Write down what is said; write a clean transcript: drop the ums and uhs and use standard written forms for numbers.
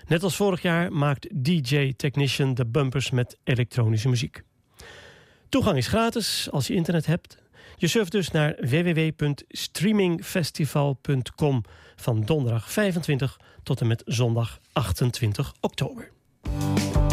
Net als vorig jaar maakt DJ Technician de bumpers met elektronische muziek. Toegang is gratis als je internet hebt. Je surft dus naar www.streamingfestival.com van donderdag 25 tot en met zondag 28 oktober.